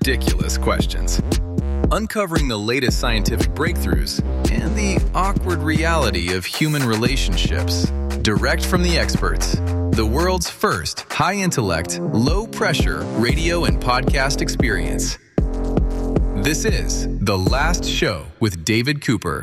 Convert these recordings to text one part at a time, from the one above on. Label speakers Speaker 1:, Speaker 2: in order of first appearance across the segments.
Speaker 1: ridiculous questions. Uncovering the latest scientific breakthroughs and the awkward reality of human relationships. Direct from the experts. The world's first high-intellect, low-pressure radio and podcast experience. This is The Last Show with David Cooper.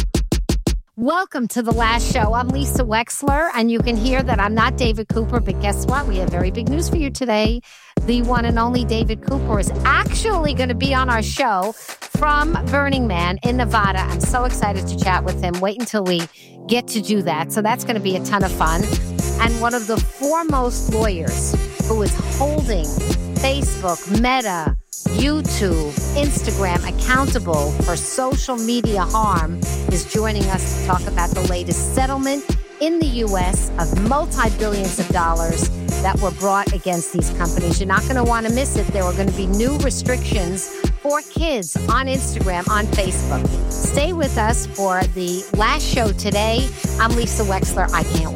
Speaker 2: Welcome to The Last Show. I'm Lisa Wexler, and you can hear that I'm not David Cooper, but guess what? We have very big news for you today. The one and only David Cooper is actually going to be on our show from Burning Man in Nevada. I'm so excited to chat with him. Wait until we get to do that. So that's going to be a ton of fun. And one of the foremost lawyers who is holding Facebook, Meta, YouTube, Instagram accountable for social media harm is joining us to talk about the latest settlement in the U.S. of multi-billions of dollars that were brought against these companies. You're not going to want to miss it. There are going to be new restrictions for kids on Instagram, on Facebook. Stay with us for the last show today. I'm Lisa Wexler. I can't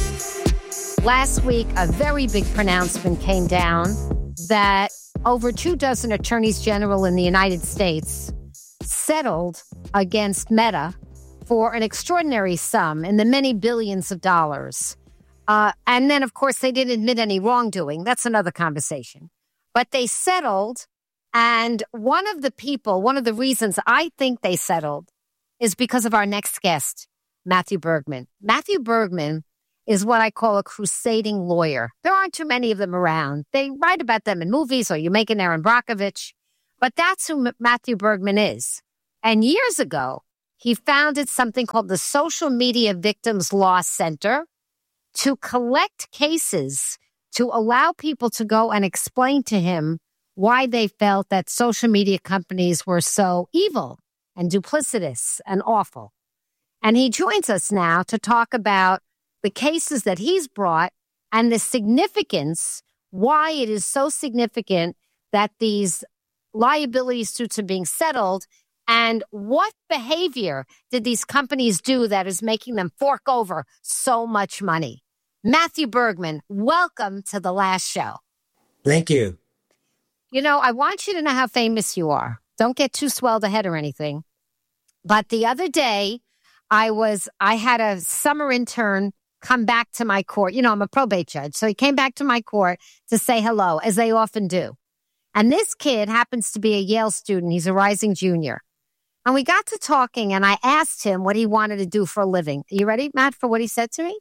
Speaker 2: wait. Last week, a very big pronouncement came down that over 24 attorneys general in the United States settled against Meta for an extraordinary sum in the many billions of dollars. And then, of course, they didn't admit any wrongdoing. That's another conversation. But they settled. And one of the reasons I think they settled is because of our next guest, Matthew Bergman. Matthew Bergman is what I call a crusading lawyer. There aren't too many of them around. They write about them in movies, or you make an Aaron Brockovich. But that's who Matthew Bergman is. And years ago, he founded something called the Social Media Victims Law Center to collect cases to allow people to go and explain to him why they felt that social media companies were so evil and duplicitous and awful. And he joins us now to talk about the cases that he's brought and the significance, why it is so significant that these liability suits are being settled, and what behavior did these companies do that is making them fork over so much money. Matthew Bergman, welcome to The Last Show.
Speaker 3: Thank you.
Speaker 2: You know, I want you to know how famous you are. Don't get too swelled ahead or anything. But the other day, I had a summer intern come back to my court. You know, I'm a probate judge. So he came back to my court to say hello, as they often do. And this kid happens to be a Yale student. He's a rising junior. And we got to talking, and I asked him what he wanted to do for a living. Are you ready, Matt, for what he said to me?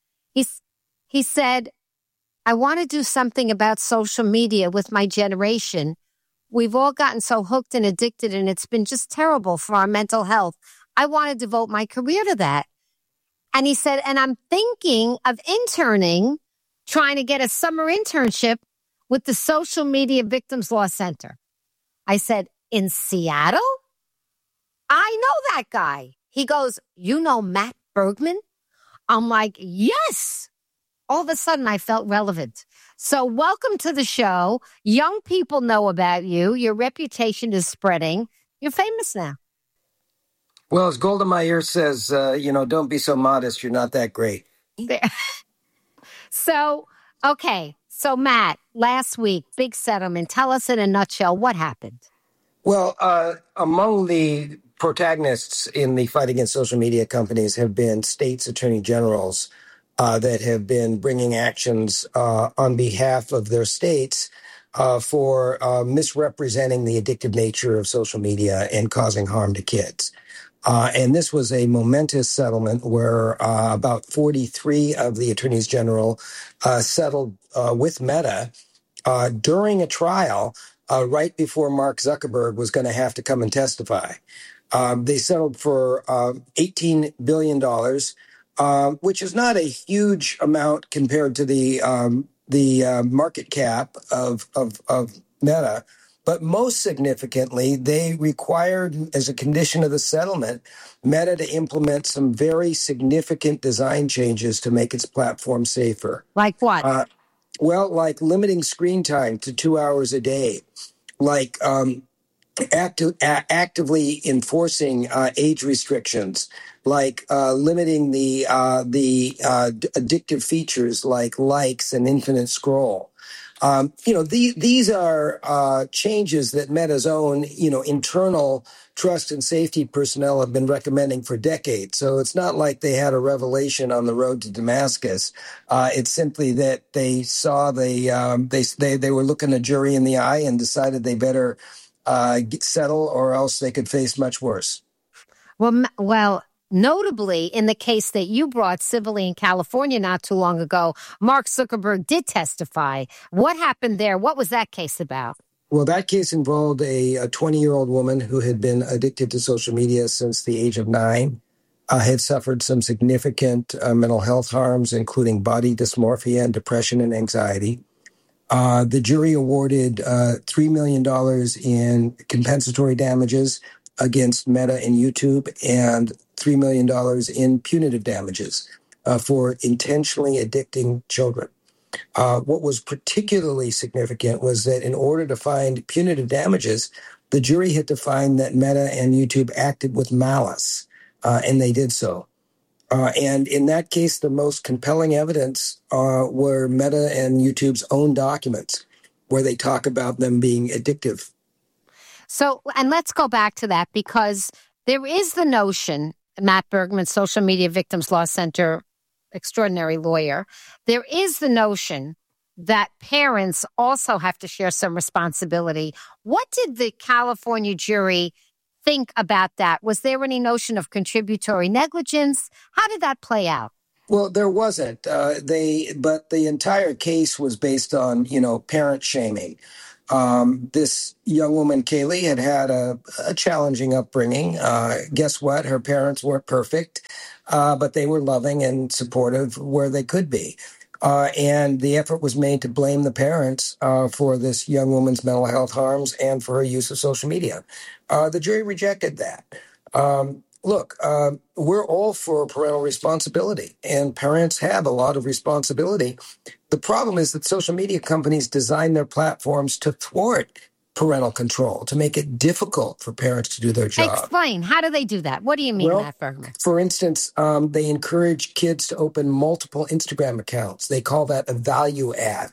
Speaker 2: He said, I want to do something about social media with my generation. We've all gotten so hooked and addicted, and it's been just terrible for our mental health. I want to devote my career to that. And he said, and I'm thinking of interning, trying to get a summer internship with the Social Media Victims Law Center. I said, in Seattle? I know that guy. He goes, you know Matt Bergman? I'm like, yes. All of a sudden, I felt relevant. So welcome to the show. Young people know about you. Your reputation is spreading. You're famous now.
Speaker 3: Well, as Golda Meir says, don't be so modest. You're not that great.
Speaker 2: So, okay. So, Matt, last week, big settlement. Tell us in a nutshell what happened.
Speaker 3: Well, among the protagonists in the fight against social media companies have been states' attorney generals that have been bringing actions on behalf of their states for misrepresenting the addictive nature of social media and causing harm to kids. And this was a momentous settlement where about 43 of the attorneys general settled with Meta during a trial right before Mark Zuckerberg was going to have to come and testify. They settled for $18 billion, which is not a huge amount compared to the market cap of Meta. But most significantly, they required, as a condition of the settlement, Meta to implement some very significant design changes to make its platform safer.
Speaker 2: Like what?
Speaker 3: Like limiting screen time to 2 hours a day, like actively enforcing age restrictions, like limiting the addictive features like likes and infinite scroll. These are changes that Meta's own, internal trust and safety personnel have been recommending for decades. So it's not like they had a revelation on the road to Damascus. It's simply that they saw they were looking a jury in the eye and decided they better settle, or else they could face much worse.
Speaker 2: Well, notably, in the case that you brought civilly in California not too long ago, Mark Zuckerberg did testify. What happened there? What was that case about?
Speaker 3: Well, that case involved a 20-year-old woman who had been addicted to social media since the age of 9, had suffered some significant mental health harms, including body dysmorphia and depression and anxiety. The jury awarded $3 million in compensatory damages against Meta and YouTube, and $3 million in punitive damages for intentionally addicting children. What was particularly significant was that in order to find punitive damages, the jury had to find that Meta and YouTube acted with malice, and they did so. And in that case, the most compelling evidence were Meta and YouTube's own documents, where they talk about them being addictive.
Speaker 2: So, and let's go back to that, because there is the notion, Matt Bergman, Social Media Victims Law Center extraordinary lawyer, there is the notion that parents also have to share some responsibility. What did the California jury think about that? Was there any notion of contributory negligence? How did that play out?
Speaker 3: Well, there wasn't. But the entire case was based on, parent shaming. This young woman, Kaylee, had a challenging upbringing. Guess what? Her parents weren't perfect, but they were loving and supportive where they could be. And the effort was made to blame the parents for this young woman's mental health harms and for her use of social media. The jury rejected that. Look, we're all for parental responsibility, and parents have a lot of responsibility. The problem is that social media companies design their platforms to thwart parental control, to make it difficult for parents to do their job.
Speaker 2: Explain. How do they do that? What do you mean, Matt Bergman?
Speaker 3: For instance, they encourage kids to open multiple Instagram accounts. They call that a value add.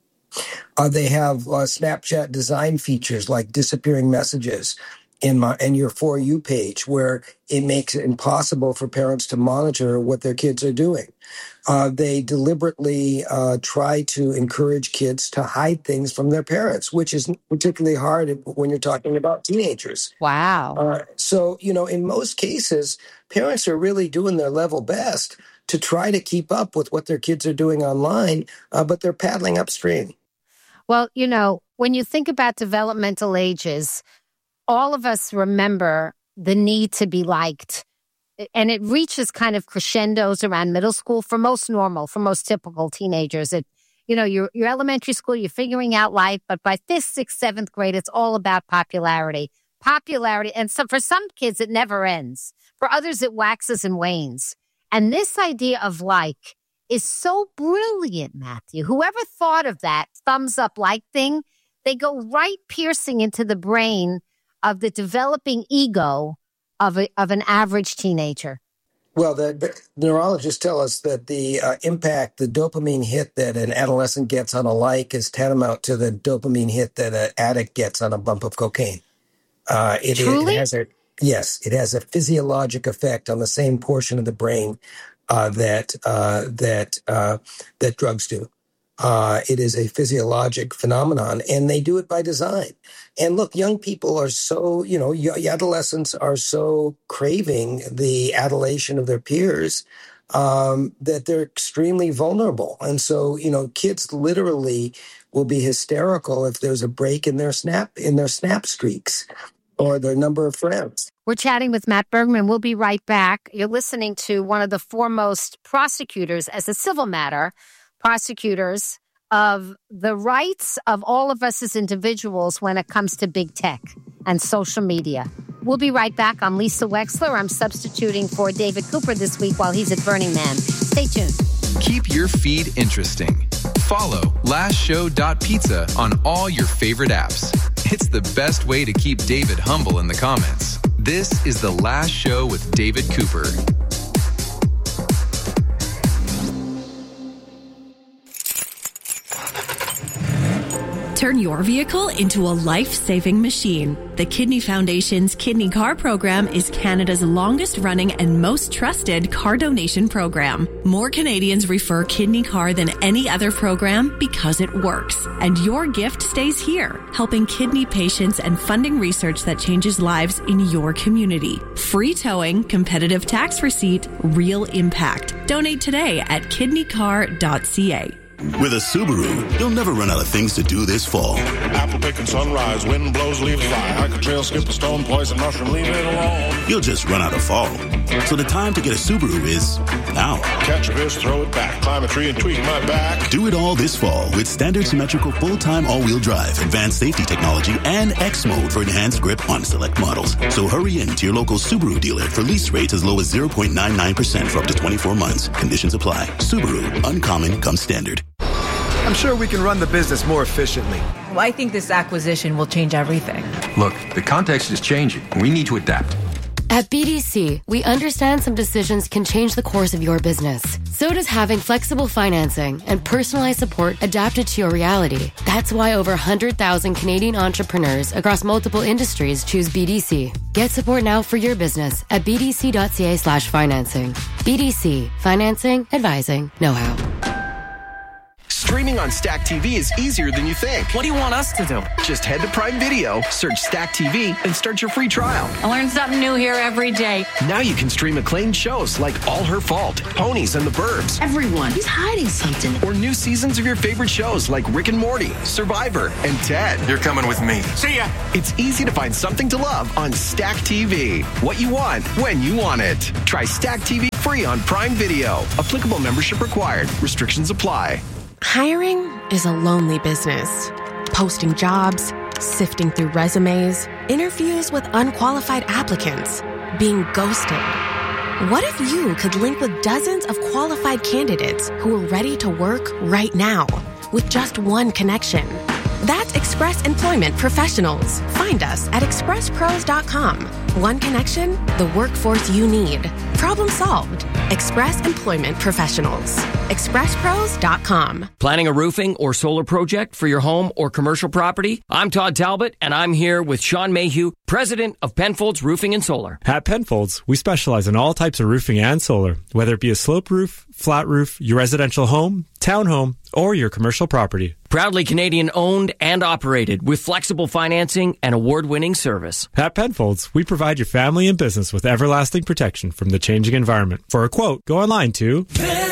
Speaker 3: They have Snapchat design features like disappearing messages in your For You page, where it makes it impossible for parents to monitor what their kids are doing. They deliberately try to encourage kids to hide things from their parents, which is particularly hard when you're talking about teenagers.
Speaker 2: Wow.
Speaker 3: So, in most cases, parents are really doing their level best to try to keep up with what their kids are doing online, but they're paddling upstream.
Speaker 2: Well, when you think about developmental ages, all of us remember the need to be liked. And it reaches kind of crescendos around middle school for most typical teenagers. Your elementary school, you're figuring out life, but by 5th, 6th, 7th grade, it's all about popularity. And so for some kids, it never ends. For others, it waxes and wanes. And this idea of like is so brilliant, Matthew. Whoever thought of that thumbs up like thing, they go right piercing into the brain of the developing ego of an average teenager.
Speaker 3: Well, the neurologists tell us that the impact, the dopamine hit that an adolescent gets on a like is tantamount to the dopamine hit that an addict gets on a bump of cocaine.
Speaker 2: Truly?
Speaker 3: It has a physiologic effect on the same portion of the brain that drugs do. It is a physiologic phenomenon, and they do it by design. And look, young people are so, adolescents are so craving the adulation of their peers that they're extremely vulnerable. And so, kids literally will be hysterical if there's a break in their snap streaks or their number of friends.
Speaker 2: We're chatting with Matt Bergman. We'll be right back. You're listening to one of the foremost prosecutors as a civil matter, prosecutors of the rights of all of us as individuals when it comes to big tech and social media. We'll be right back. I'm Lisa Wexler. I'm substituting for David Cooper this week while he's at Burning Man. Stay tuned.
Speaker 1: Keep your feed interesting. Follow lastshow.pizza on all your favorite apps. It's the best way to keep David humble in the comments. This is The Last Show with David Cooper.
Speaker 4: Turn your vehicle into a life-saving machine. The Kidney Foundation's Kidney Car program is Canada's longest-running and most trusted car donation program. More Canadians refer Kidney Car than any other program because it works. And your gift stays here, helping kidney patients and funding research that changes lives in your community. Free towing, competitive tax receipt, real impact. Donate today at kidneycar.ca.
Speaker 5: With a Subaru, you'll never run out of things to do this fall.
Speaker 6: Apple picking sunrise, wind blows, leaves fly. Hike a trail, skip a stone, poison mushroom, leave it alone.
Speaker 5: You'll just run out of fall. So the time to get a Subaru is now.
Speaker 6: Catch a fish, throw it back, climb a tree and tweak my back.
Speaker 5: Do it all this fall with standard symmetrical full-time all-wheel drive, advanced safety technology, and X mode for enhanced grip on select models. So hurry in to your local Subaru dealer for lease rates as low as 0.99% for up to 24 months. Conditions apply. Subaru, uncommon comes standard.
Speaker 7: I'm sure we can run the business more efficiently.
Speaker 8: Well, I think this acquisition will change everything.
Speaker 9: Look, the context is changing. We need to adapt.
Speaker 10: At BDC, we understand some decisions can change the course of your business. So does having flexible financing and personalized support adapted to your reality. That's why over 100,000 Canadian entrepreneurs across multiple industries choose BDC. Get support now for your business at bdc.ca/financing. BDC. Financing, advising, know-how.
Speaker 11: Streaming on Stack TV is easier than you think.
Speaker 12: What do you want us to do?
Speaker 11: Just head to Prime Video, search Stack TV, and start your free trial.
Speaker 12: I learn something new here every day.
Speaker 11: Now you can stream acclaimed shows like All Her Fault, Ponies and the Burbs.
Speaker 12: Everyone is hiding something.
Speaker 11: Or new seasons of your favorite shows like Rick and Morty, Survivor, and Ted.
Speaker 9: You're coming with me.
Speaker 11: See ya! It's easy to find something to love on Stack TV. What you want, when you want it. Try Stack TV free on Prime Video. Applicable membership required. Restrictions apply.
Speaker 13: Hiring is a lonely business. Posting jobs, sifting through resumes, interviews with unqualified applicants, being ghosted. What if you could link with dozens of qualified candidates who are ready to work right now with just one connection? That's Express Employment Professionals. Find us at expresspros.com. One connection, the workforce you need. Problem solved. Express Employment Professionals. expresspros.com.
Speaker 14: Planning a roofing or solar project for your home or commercial property? I'm Todd Talbot, and I'm here with Sean Mayhew, president of Penfolds Roofing and Solar.
Speaker 15: At Penfolds, we specialize in all types of roofing and solar, whether it be a sloped roof, flat roof, your residential home, townhome, or your commercial property.
Speaker 14: Proudly Canadian owned and operated with flexible financing and award-winning service.
Speaker 15: At Penfolds, we provide your family and business with everlasting protection from the changing environment. For a quote, go online to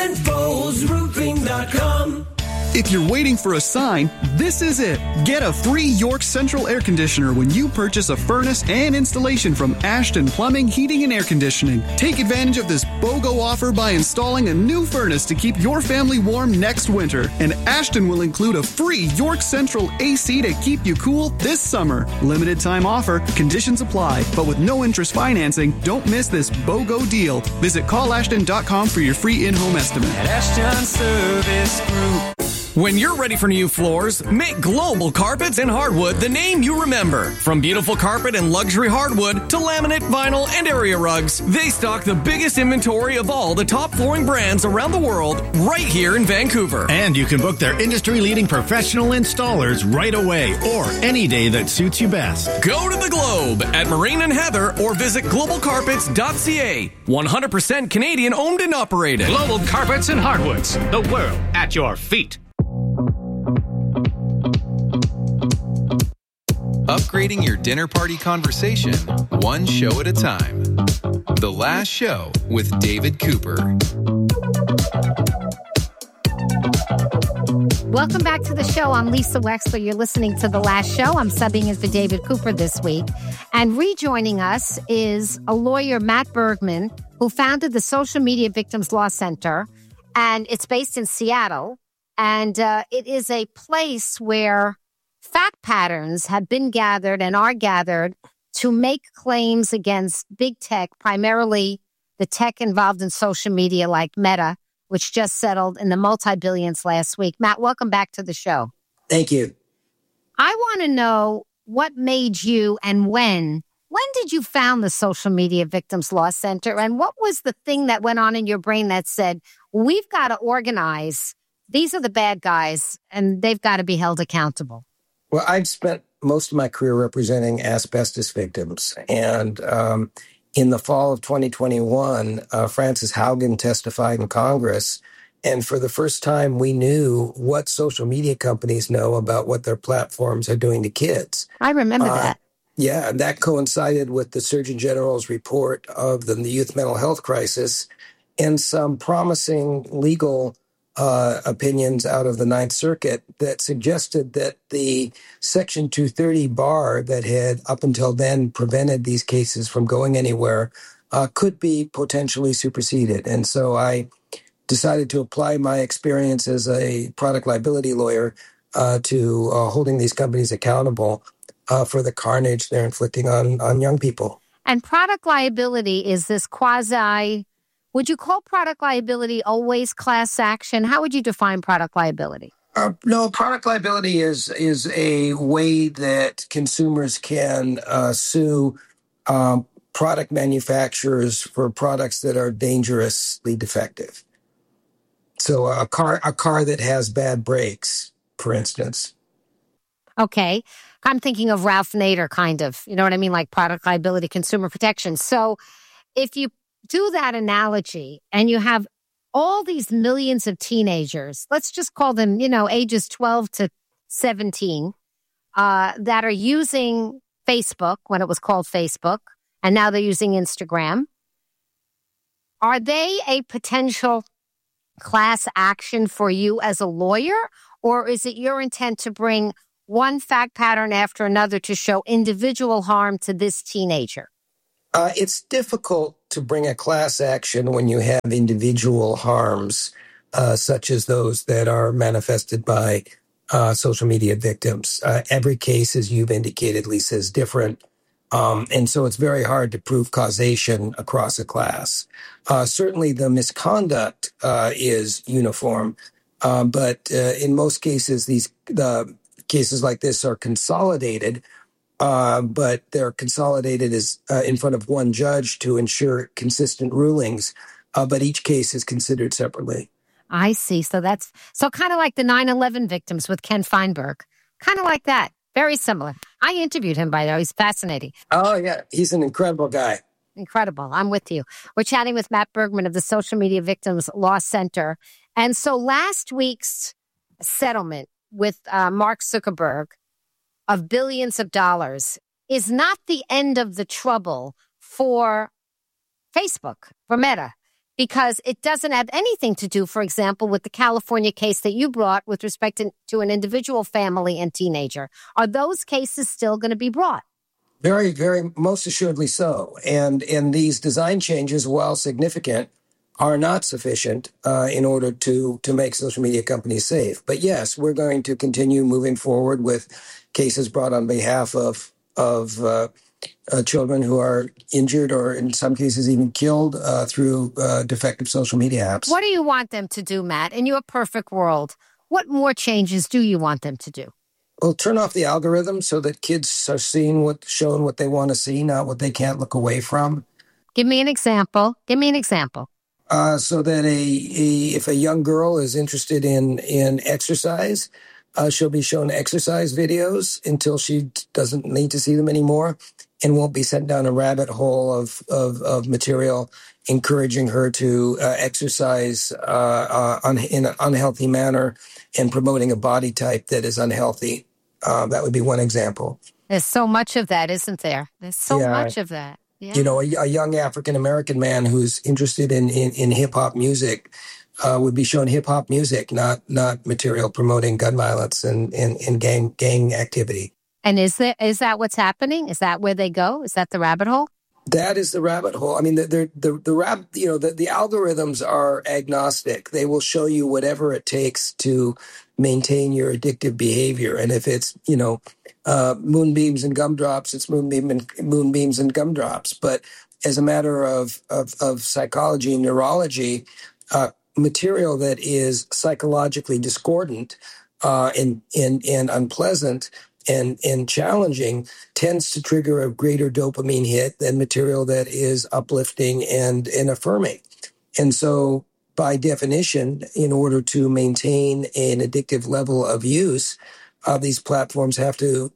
Speaker 16: PenfoldsRoofing.com. If you're waiting for a sign, this is it. Get a free York Central air conditioner when you purchase a furnace and installation from Ashton Plumbing, Heating, and Air Conditioning. Take advantage of this BOGO offer by installing a new furnace to keep your family warm next winter. And Ashton will include a free York Central AC to keep you cool this summer. Limited time offer. Conditions apply. But with no interest financing, don't miss this BOGO deal. Visit callashton.com for your free in-home estimate.
Speaker 17: At Ashton Service Group.
Speaker 18: When you're ready for new floors, make Global Carpets and Hardwood the name you remember. From beautiful carpet and luxury hardwood to laminate, vinyl, and area rugs, they stock the biggest inventory of all the top flooring brands around the world right here in Vancouver.
Speaker 19: And you can book their industry-leading professional installers right away or any day that suits you best.
Speaker 18: Go to the Globe at Marine and Heather or visit globalcarpets.ca. 100% Canadian owned and operated.
Speaker 20: Global Carpets and Hardwoods, the world at your feet.
Speaker 1: Upgrading your dinner party conversation, one show at a time. The Last Show with David Cooper.
Speaker 2: Welcome back to the show. I'm Lisa Wexler. You're listening to The Last Show. I'm subbing in for David Cooper this week. And rejoining us is a lawyer, Matt Bergman, who founded the Social Media Victims Law Center. And it's based in Seattle. And it is a place where fact patterns have been gathered and are gathered to make claims against big tech, primarily the tech involved in social media like Meta, which just settled in the multi-billions last week. Matt, welcome back to the show.
Speaker 3: Thank you.
Speaker 2: I want to know what made you and when did you found the Social Media Victims Law Center? And what was the thing that went on in your brain that said, we've got to organize, these are the bad guys, and they've got to be held accountable?
Speaker 3: Well, I've spent most of my career representing asbestos victims. And in the fall of 2021, Frances Haugen testified in Congress. And for the first time, we knew what social media companies know about what their platforms are doing to kids.
Speaker 2: I remember that.
Speaker 3: Yeah, and that coincided with the Surgeon General's report of the youth mental health crisis and some promising legal opinions out of the Ninth Circuit that suggested that the Section 230 bar that had up until then prevented these cases from going anywhere could be potentially superseded. And so I decided to apply my experience as a product liability lawyer to holding these companies accountable for the carnage they're inflicting on young people.
Speaker 2: And product liability is this quasi... Would you call product liability always class action? How would you define product liability?
Speaker 3: No, product liability is a way that consumers can sue product manufacturers for products that are dangerously defective. So a car that has bad brakes, for instance.
Speaker 2: Okay. I'm thinking of Ralph Nader, kind of. You know what I mean? Like product liability, consumer protection. So if you do that analogy and you have all these millions of teenagers, let's just call them, ages 12 to 17, that are using Facebook when it was called Facebook, and now they're using Instagram. Are they a potential class action for you as a lawyer, or is it your intent to bring one fact pattern after another to show individual harm to this teenager?
Speaker 3: It's difficult to bring a class action when you have individual harms, such as those that are manifested by social media victims. Every case, as you've indicated, Lisa, is different. And so it's very hard to prove causation across a class. Certainly the misconduct is uniform, but in most cases, the cases like this are consolidated. But they're consolidated as in front of one judge to ensure consistent rulings. But each case is considered separately.
Speaker 2: I see. So kind of like the 9/11 victims with Ken Feinberg. Kind of like that. Very similar. I interviewed him, by the way. He's fascinating.
Speaker 3: Oh, yeah. He's an incredible guy.
Speaker 2: Incredible. I'm with you. We're chatting with Matt Bergman of the Social Media Victims Law Center. And so last week's settlement with Mark Zuckerberg of billions of dollars is not the end of the trouble for Facebook, for Meta, because it doesn't have anything to do, for example, with the California case that you brought with respect to an individual family and teenager. Are those cases still going to be brought?
Speaker 3: Very, very, most assuredly so. And these design changes, while significant, are not sufficient in order to make social media companies safe. But yes, we're going to continue moving forward with cases brought on behalf of children who are injured or in some cases even killed through defective social media apps.
Speaker 2: What do you want them to do, Matt? In your perfect world, what more changes do you want them to do?
Speaker 3: Well, turn off the algorithm so that kids are shown what they want to see, not what they can't look away from.
Speaker 2: Give me an example.
Speaker 3: So that if a young girl is interested in exercise, she'll be shown exercise videos until she doesn't need to see them anymore, and won't be sent down a rabbit hole of material encouraging her to exercise in an unhealthy manner and promoting a body type that is unhealthy. That would be one example.
Speaker 2: There's so much of that, isn't there? There's so much of that. Yeah.
Speaker 3: A young African-American man who's interested in hip-hop music would be shown hip-hop music, not material promoting gun violence and gang activity.
Speaker 2: And is that what's happening? Is that where they go? Is that the rabbit hole?
Speaker 3: That is the rabbit hole. I mean, the algorithms are agnostic. They will show you whatever it takes to maintain your addictive behavior. And if it's, moonbeams and gumdrops, it's moonbeams and gumdrops. But as a matter of psychology and neurology, material that is psychologically discordant and unpleasant and challenging tends to trigger a greater dopamine hit than material that is uplifting and affirming. And so by definition, in order to maintain an addictive level of use, these platforms have to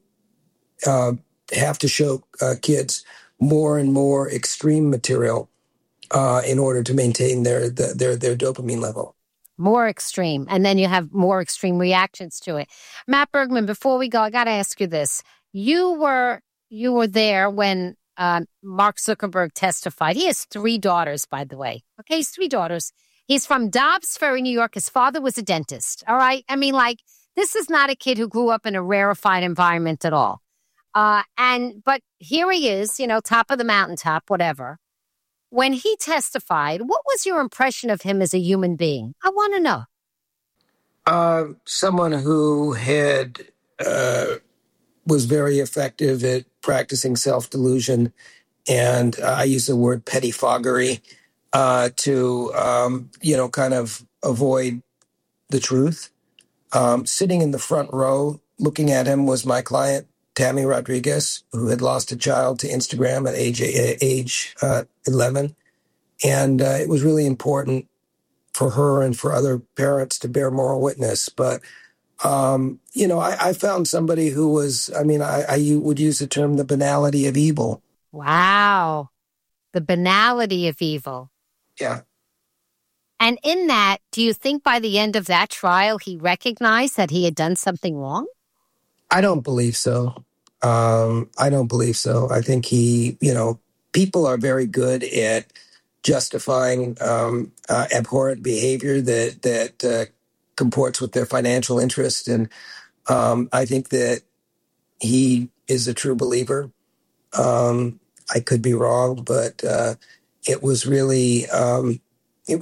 Speaker 3: show kids more and more extreme material in order to maintain their dopamine level.
Speaker 2: More extreme. And then you have more extreme reactions to it. Matt Bergman, before we go, I got to ask you this. You were there when Mark Zuckerberg testified. He has 3 daughters, by the way. Okay, he's 3 daughters. He's from Dobbs Ferry, New York. His father was a dentist. All right. I mean, like, this is not a kid who grew up in a rarefied environment at all. But here he is, top of the mountaintop, whatever. When he testified, what was your impression of him as a human being? I want to know.
Speaker 3: Someone who was very effective at practicing self-delusion, and I use the word pettifoggery to kind of avoid the truth. Sitting in the front row, looking at him, was my client, Tammy Rodriguez, who had lost a child to Instagram at age 11. And it was really important for her and for other parents to bear moral witness. But, I found somebody who was, I would use the term the banality of evil.
Speaker 2: Wow. The banality of evil.
Speaker 3: Yeah.
Speaker 2: And in that, do you think by the end of that trial, he recognized that he had done something wrong?
Speaker 3: I don't believe so. I don't believe so. I think people are very good at justifying abhorrent behavior that comports with their financial interest. And I think that he is a true believer. I could be wrong, but it was really